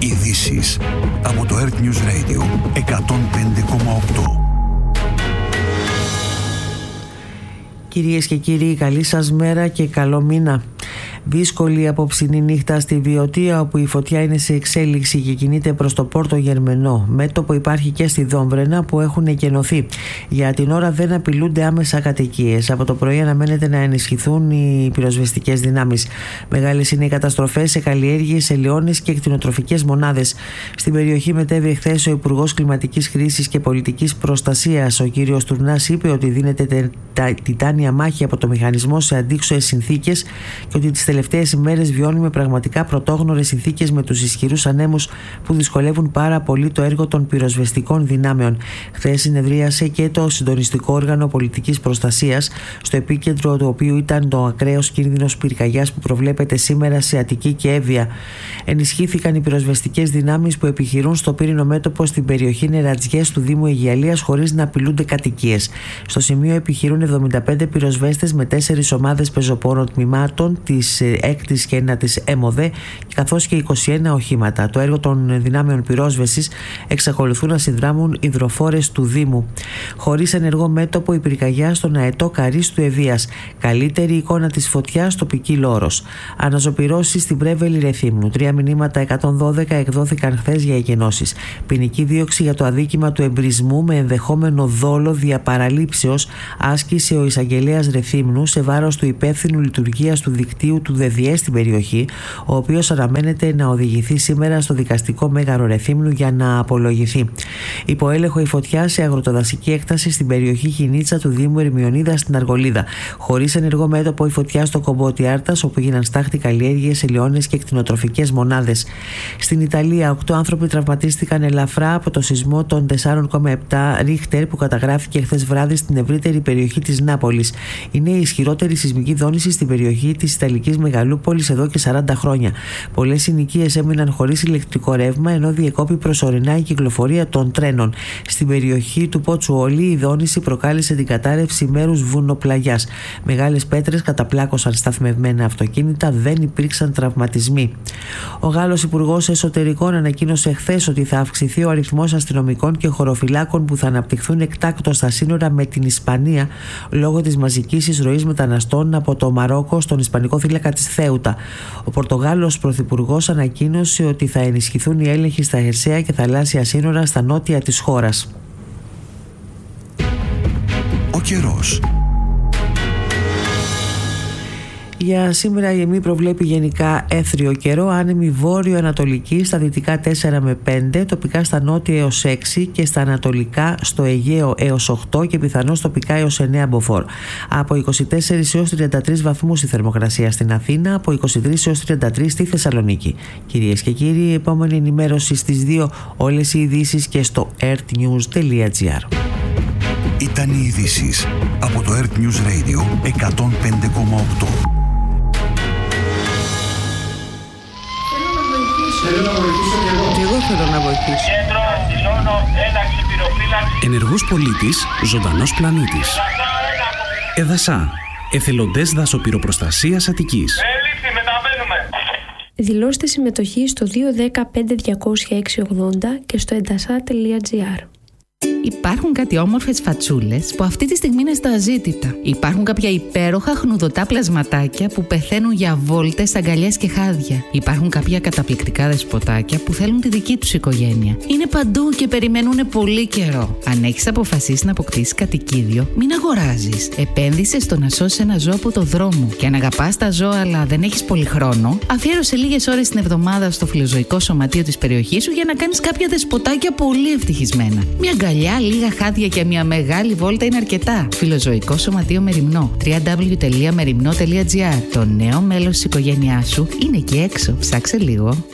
Ειδήσεις από το Earth News Radio 105,8. Κυρίες και κύριοι, καλή σας μέρα και καλό μήνα. Δύσκολη απόψινή νύχτα στη Βιωτία, όπου η φωτιά είναι σε εξέλιξη και κινείται προς το Πόρτο Γερμενό. Μέτωπο υπάρχει και στη Δόμβρενα, που έχουν εκενωθεί. Για την ώρα δεν απειλούνται άμεσα κατοικίες. Από το πρωί αναμένεται να ενισχυθούν οι πυροσβεστικές δυνάμεις. Μεγάλες είναι οι καταστροφές σε καλλιέργειες, ελαιώνες και κτηνοτροφικές μονάδες. Στην περιοχή μετέβη εχθές ο Υπουργός Κλιματικής Χρήσης και Πολιτικής Προστασίας. Ο κύριος Τουρνάς είπε ότι δίνεται τιτάνια μάχη από το μηχανισμό σε αντίξωες συνθήκες και ότι τις τελευταίες ημέρες βιώνουμε πραγματικά πρωτόγνωρες συνθήκες με τους ισχυρούς ανέμους που δυσκολεύουν πάρα πολύ το έργο των πυροσβεστικών δυνάμεων. Χθες συνεδρίασε και το συντονιστικό όργανο πολιτικής προστασίας, στο επίκεντρο του οποίου ήταν το ακραίος κίνδυνος πυρκαγιάς που προβλέπεται σήμερα σε Αττική και Εύβοια. Ενισχύθηκαν οι πυροσβεστικές δυνάμεις που επιχειρούν στο πύρινο μέτωπο στην περιοχή Νερατζιές του Δήμου Αιγιαλίας χωρίς να απειλούνται κατοικίες. Στο σημείο επιχειρούν 75 πυροσβέστες με 4 ομάδες πεζοπόρων τμήματων της 6ης και 9ης ΕΜΟΔΕ, καθώς και 21 οχήματα. Το έργο των δυνάμεων πυρόσβεσης εξακολουθούν να συνδράμουν υδροφόρες του Δήμου. Χωρίς ενεργό μέτωπο η πυρκαγιά στον αετό Καρύς του Ευβοίας. Καλύτερη εικόνα της φωτιάς, τοπική Λόρος. Αναζωπυρώσεις στην Πρέβελη Ρεθύμνου. 3 μηνύματα 112 εκδόθηκαν χθες για εκενώσεις. Ποινική δίωξη για το αδίκημα του εμπρισμού με ενδεχόμενο δόλο δια παραλήψεως άσκησε ο εισαγγελέας Ρεθύμνου σε βάρος του υπεύθυνου λειτουργίας του δικτύου του ΔΔΕ στην περιοχή, ο οποίος αναμένεται να οδηγηθεί σήμερα στο δικαστικό μέγαρο Ρεθύμνου για να απολογηθεί. Υπό έλεγχο η φωτιά σε αγροτοδασική έκταση στην περιοχή Χινίτσα του Δήμου Ερμιονίδα στην Αργολίδα. Χωρίς ενεργό μέτωπο η φωτιά στο Κομπότι Άρτας, όπου γίναν στάχτη καλλιέργειες, ελαιώνες και κτηνοτροφικές μονάδες. Στην Ιταλία, 8 άνθρωποι τραυματίστηκαν ελαφρά από το σεισμό των 4,7 Ρίχτερ που καταγράφηκε χθες βράδυ στην ευρύτερη περιοχή της Νάπολης. Είναι η ισχυρότερη σεισμική δόνηση στην περιοχή της Ιταλικής μεγαλούπολης εδώ και 40 χρόνια. Πολλές συνοικίες έμειναν χωρίς ηλεκτρικό ρεύμα, ενώ διεκόπη προσωρινά η κυκλοφορία των τρένων. Στην περιοχή του Ποτσουόλι η δόνηση προκάλεσε την κατάρρευση μέρους βουνοπλαγιάς. Μεγάλες πέτρες καταπλάκωσαν σταθμευμένα αυτοκίνητα, δεν υπήρξαν τραυματισμοί. Ο Γάλλος Υπουργός Εσωτερικών ανακοίνωσε χθες ότι θα αυξηθεί ο αριθμός αστυνομικών και χωροφυλάκων που θα αναπτυχθούν εκτάκτως στα σύνορα με την Ισπανία λόγω της μαζικής εισρωής μεταναστών από το Μαρόκο στον Ισπανικό θύλακα της Θέουτα. Ο Πορτογάλος Πρωθυπουργός ανακοίνωσε ότι θα ενισχυθούν οι έλεγχοι στα χερσαία και θαλάσσια σύνορα στα νότια της χώρας. Ο καιρός. Για σήμερα η ΕΜΗ προβλέπει γενικά έθριο καιρό, άνεμη βόρειο-ανατολική στα δυτικά 4 με 5, τοπικά στα νότια έως 6 και στα ανατολικά στο Αιγαίο έως 8 και πιθανώς τοπικά έως 9 μποφόρ. Από 24 έως 33 βαθμούς η θερμοκρασία στην Αθήνα, από 23 έως 33 στη Θεσσαλονίκη. Κυρίες και κύριοι, η επόμενη ενημέρωση στις 2, όλες οι ειδήσεις και στο earthnews.gr. Ήταν οι ειδήσεις από το Earth News Radio 105,8. Και εγώ θέλω να βοηθήσω. Ενεργός πολίτης, ζωντανός πλανήτης. ΕΔΑΣΑ, εθελοντές δασοπυροπροστασίας Αττικής. Δηλώστε συμμετοχή στο 210-5200-680 και στο edasa.gr. Υπάρχουν κάτι όμορφες φατσούλες που αυτή τη στιγμή είναι στα αζήτητα. Υπάρχουν κάποια υπέροχα χνουδωτά πλασματάκια που πεθαίνουν για βόλτες, αγκαλιές και χάδια. Υπάρχουν κάποια καταπληκτικά δεσποτάκια που θέλουν τη δική τους οικογένεια. Είναι παντού και περιμένουν πολύ καιρό. Αν έχεις αποφασίσει να αποκτήσεις κατοικίδιο, μην αγοράζεις. Επένδυσε στο να σώσεις ένα ζώο από το δρόμο. Και αν αγαπάς τα ζώα αλλά δεν έχεις πολύ χρόνο, αφιέρωσε λίγες ώρες την εβδομάδα στο φιλοζωικό σωματείο της περιοχής σου για να κάνεις κάποια δεσποτάκια πολύ ευτυχισμένα. Μια αγκαλιά, λίγα χάδια και μια μεγάλη βόλτα είναι αρκετά. Φιλοζωικό Σωματείο Μεριμνό. www.merimno.gr. Το νέο μέλος της οικογένειάς σου είναι εκεί έξω. Ψάξε λίγο.